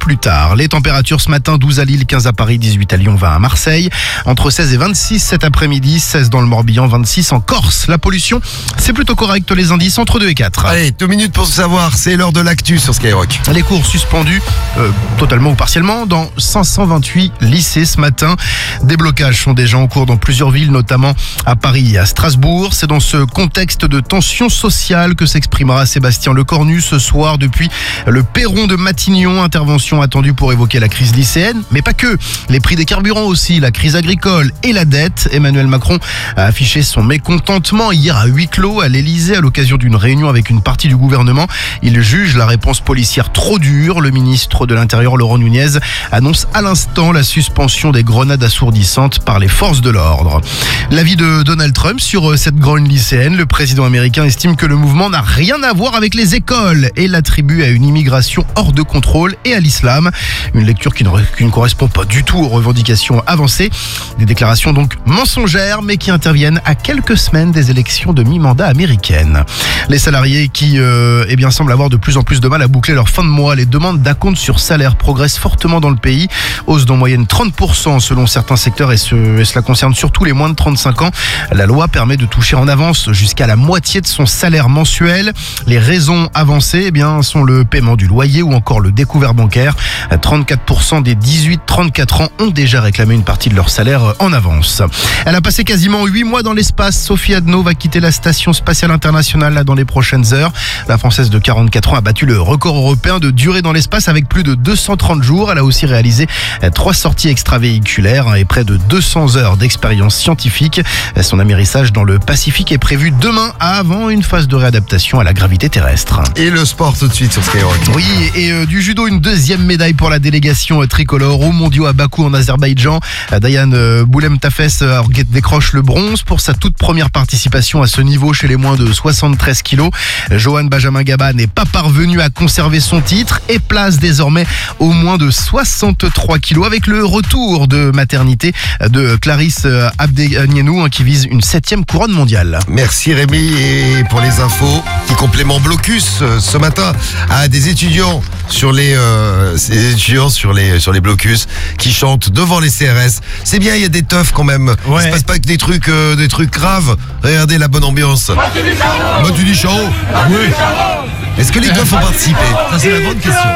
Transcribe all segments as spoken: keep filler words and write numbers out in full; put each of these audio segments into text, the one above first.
plus tard. Les températures ce matin, douze à Lille, quinze à Paris, dix-huit à Lyon, vingt à Marseille. Entre seize et vingt-six cet après-midi, seize dans le Morbihan, vingt-six en Corse. La pollution, c'est plutôt correct, les indices entre deux et quatre. Allez, deux minutes pour savoir, c'est l'heure de l'actu sur Skyrock. Les cours suspendus, euh, totalement ou partiellement, dans cinq cent vingt-huit lycées ce matin. Des blocages sont déjà en cours dans plusieurs villes, notamment à Paris et à Strasbourg. C'est dans ce contexte de tension sociale que s'exprimera Sébastien Lecornu ce soir depuis le perron de Matignon. Intervention attendue pour évoquer la crise lycéenne, mais pas que. Les prix des carburants aussi, la crise agricole et la dette. Emmanuel Macron a affiché son mécontentement hier à huis clos à l'Elysée à l'occasion d'une réunion avec une partie du gouvernement. Il juge la réponse policière trop dure. Le ministre de l'Intérieur, Laurent Nunez, annonce à l'instant la suspension des grenades assourdissantes par les forces de l'ordre. L'avis de Donald Trump sur cette grogne lycéenne. Le président américain estime que le mouvement n'a rien à voir avec les écoles et l'attribue à une immigration hors de contrôle et à l'islam. Une lecture qui ne, qui ne correspond pas du tout aux revendications avancées. Des déclarations donc mensongères, mais qui interviennent à quelques semaines des élections de mi-mandat américaines. Les salariés qui euh, eh bien, semblent avoir de plus en plus de mal à boucler leur fin de mois. Les demandes d'acompte sur salaire progressent fortement dans le pays. Hausse d'en moyenne trente pour cent selon certains secteurs et, ce, et cela concerne surtout les moins de trente-cinq ans. La loi permet de toucher en avance jusqu'à la moitié de son salaire mensuel. Les raisons avancées eh bien, sont le paiement du loyer ou encore le découvert bancaire. trente-quatre pour cent des dix-huit trente-quatre ans ont déjà réclamé une partie de leur salaire en avance. Elle a passé quasiment huit mois dans l'espace. Sophie Adno va quitter la station spatiale internationale là, dans les prochaines heures. La Française de quarante-quatre ans a battu le record européen de durée dans l'espace avec plus de deux cent trente jours. Elle a aussi réalisé trois sorties extravéhiculaires et près de deux cents heures d'expérience scientifique. Son amérissage dans le Pacifique est prévu demain avant une phase de réadaptation à la gravité terrestre. Et le sport tout de suite sur Skyrock. Oui, et euh, du judo, une deuxième médaille pour la délégation euh, tricolore aux mondiaux à Bakou en Azerbaïdjan. Euh, Dayan euh, Boulem-Tafes euh, décroche le bronze pour sa toute première participation à ce niveau chez les moins de soixante-treize kilos. Johan Benjamin Gaba n'est pas parvenu à conserver son titre et place désormais au moins de soixante-trois kilos avec le retour de maternité de Clarisse Abdegnienou qui vise une septième couronne mondiale. Merci Rémi, et pour les infos, petit complément blocus euh, ce matin à des étudiants sur les euh, des étudiants sur les sur les blocus qui chantent devant les C R S. C'est bien, il y a des teufs quand même. Ouais. Il se passe pas que des trucs euh, des trucs graves. Regardez la bonne ambiance. Matu du Charo. Oui. Est-ce que les teufs ont participé? Ça c'est la grande question.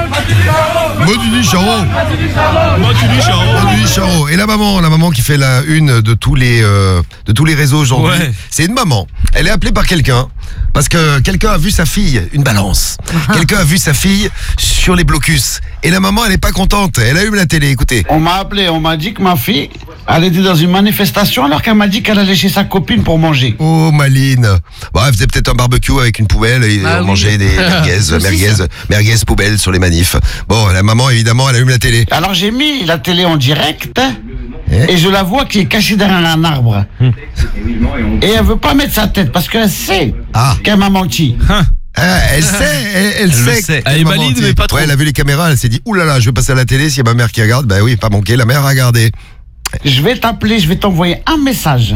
Matu du Charo. Matu du Charo. Matu du Charo. Et la maman, la maman qui fait la une de tous les euh, de tous les réseaux aujourd'hui. Ouais. C'est une maman. Elle est appelée par quelqu'un parce que quelqu'un a vu sa fille, une balance. Quelqu'un a vu sa fille sur les blocus. Et la maman, elle est pas contente. Elle allume la télé, écoutez. On m'a appelé, on m'a dit que ma fille, elle était dans une manifestation alors qu'elle m'a dit qu'elle allait chez sa copine pour manger. Oh, Maline. Bon, elle faisait peut-être un barbecue avec une poubelle et ah, on oui. mangeait des merguez, merguez, merguez poubelles sur les manifs. Bon, la maman, évidemment, elle allume la télé. Alors j'ai mis la télé en direct et, et je la vois qui est cachée derrière un arbre. Hum. Et elle veut pas mettre sa tête parce qu'elle sait ah. qu'elle m'a menti. Hein. Ah, elle sait, elle, elle, elle sait. sait. Elle est valide, mais pas trop. Ouais, elle a vu les caméras, elle s'est dit, oulala, là là, je vais passer à la télé, s'il y a ma mère qui regarde, ben oui, pas manqué, la mère a regardé. Je vais t'appeler, je vais t'envoyer un message.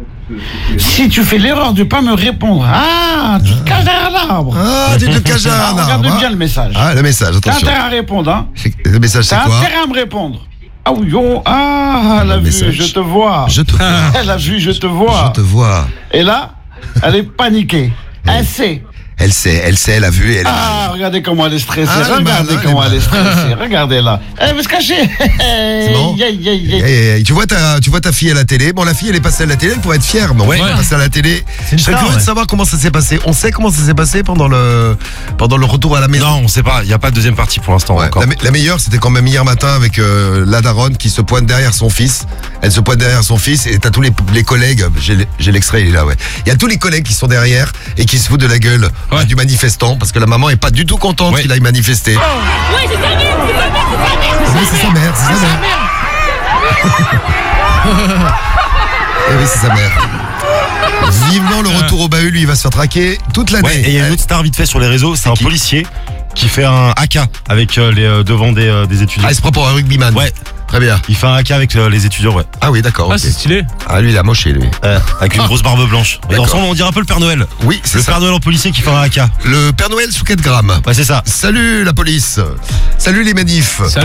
Si tu fais l'erreur de pas me répondre, ah, tu te caches derrière l'arbre. Ah, tu te caches derrière l'arbre. Regarde hein. bien le message. Ah, le message, attention. T'as intérêt à répondre, hein. Le message, c'est quoi? T'as intérêt à me répondre. Ah oui, oh, ah, elle a vu, je te vois. Je te vois. Elle a vu, je te vois. Je te vois. Et là, elle est paniquée. Elle sait. Elle sait, elle sait, elle a vu. Elle ah, a... regardez comment elle est stressée. Ah, regardez elle comment est elle est stressée. Regardez là. Elle veut se cacher. C'est bon. Yeah, yeah, yeah. Yeah, yeah. Tu vois ta, tu vois ta fille à la télé. Bon, la fille, elle est passée à la télé. Elle pourrait être fière, mais ouais. Elle est passée à la télé. Je serais curieux ouais. de savoir comment ça s'est passé. On sait comment ça s'est passé pendant le, pendant le retour à la maison. Non, on sait pas. Il y a pas de deuxième partie pour l'instant. Ouais. Encore. La, la meilleure, c'était quand même hier matin avec euh, la daronne qui se pointe derrière son fils. Elle se pointe derrière son fils et t'as tous les, les collègues. J'ai, j'ai l'extrait, il est là, ouais. Il y a tous les collègues qui sont derrière et qui se foutent de la gueule ouais. du manifestant. Parce que la maman est pas du tout contente ouais. qu'il aille manifester. Oh. Ouais, c'est sa mère, c'est sa mère, c'est sa mère. Oui, c'est sa mère, c'est sa mère. Eh oui, c'est sa mère. Vivement le retour au bahut, lui, il va se faire traquer toute l'année. Ouais, et il y a une autre star vite fait sur les réseaux, c'est, c'est un qui policier qui fait un haka avec euh, les euh, devant des, euh, des étudiants. Ah, c'est propre pour un rugbyman. Ouais. Très bien. Il fait un haka avec euh, les étudiants, ouais. Ah oui, d'accord. Ah, okay. c'est stylé. Ah, lui, il a moché, lui. Euh, avec une ah. grosse barbe blanche. Et ensemble, on dirait un peu le Père Noël. Oui, c'est le ça. Père Noël en policier qui fait un haka. Le Père Noël sous quatre grammes. Ouais, c'est ça. Salut la police. Salut les manifs. Salut.